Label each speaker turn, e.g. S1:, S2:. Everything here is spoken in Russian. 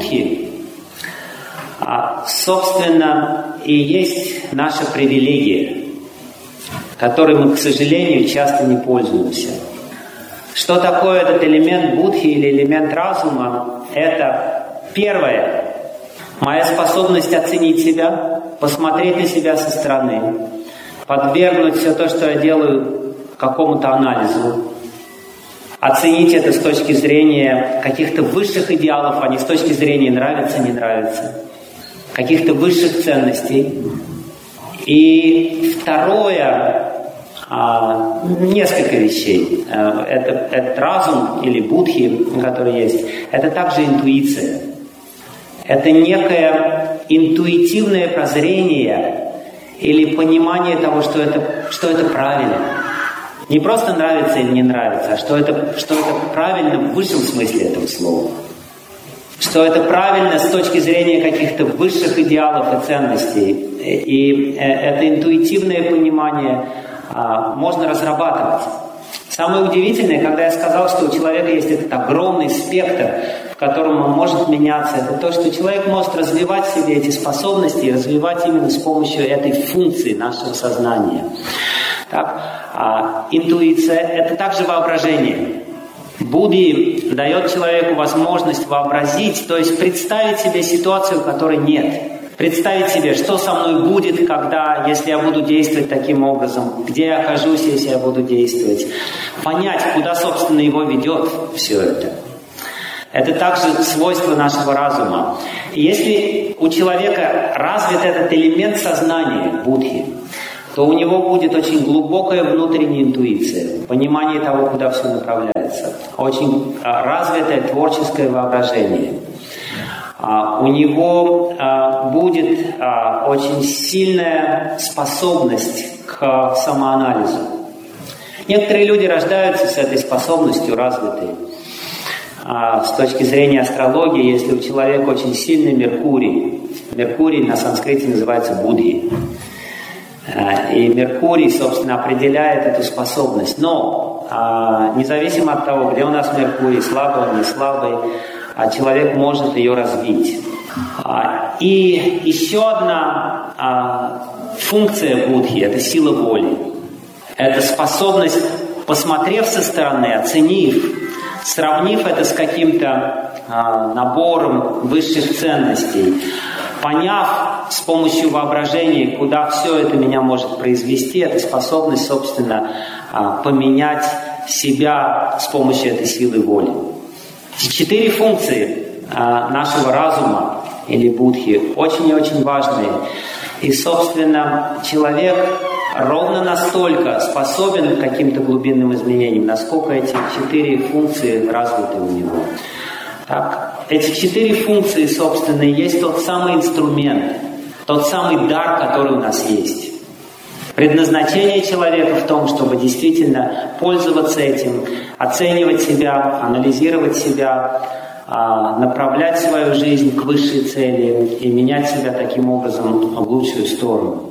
S1: Будхи, собственно, и есть наша привилегия, которой мы, к сожалению, часто не пользуемся. Что такое этот элемент Будхи или элемент разума? Это первое, моя способность оценить себя, посмотреть на себя со стороны, подвергнуть все то, что я делаю, какому-то анализу, оценить это с точки зрения каких-то высших идеалов, а не с точки зрения нравится, не нравится, каких-то высших ценностей. И второе, несколько вещей. Это разум или будхи, который есть. Это также интуиция. Это некое интуитивное прозрение или понимание того, что это правильно. Не просто нравится или не нравится, а что это правильно в высшем смысле этого слова. Что это правильно с точки зрения каких-то высших идеалов и ценностей. И это интуитивное понимание можно разрабатывать. Самое удивительное, когда я сказал, что у человека есть этот огромный спектр, в котором он может меняться, это то, что человек может развивать в себе эти способности и развивать именно с помощью этой функции нашего сознания. Так, интуиция – это также воображение. Будди дает человеку возможность вообразить, то есть представить себе ситуацию, которой нет. Представить себе, что со мной будет, если я буду действовать таким образом, где я окажусь, если я буду действовать. Понять, куда, собственно, его ведет все это. Это также свойство нашего разума. Если у человека развит этот элемент сознания, будхи, то у него будет очень глубокая внутренняя интуиция, понимание того, куда все направляется, очень развитое творческое воображение. У него будет очень сильная способность к самоанализу. Некоторые люди рождаются с этой способностью развитой. С точки зрения астрологии, если у человека очень сильный Меркурий на санскрите называется Будхи. И Меркурий, собственно, определяет эту способность. Но независимо от того, где у нас Меркурий, слабый он, не слабый, человек может ее развить. И еще одна функция Будхи – это сила воли. Это способность, посмотрев со стороны, оценив, сравнив это с каким-то набором высших ценностей, поняв с помощью воображения, куда все это меня может произвести, это способность, собственно, поменять себя с помощью этой силы воли. 4 функции нашего разума или будхи очень и очень важные. И, собственно, человек ровно настолько способен к каким-то глубинным изменениям, насколько эти 4 функции развиты у него. Так, эти 4 функции, собственно, и есть тот самый инструмент, тот самый дар, который у нас есть. Предназначение человека в том, чтобы действительно пользоваться этим, оценивать себя, анализировать себя, направлять свою жизнь к высшей цели и менять себя таким образом в лучшую сторону.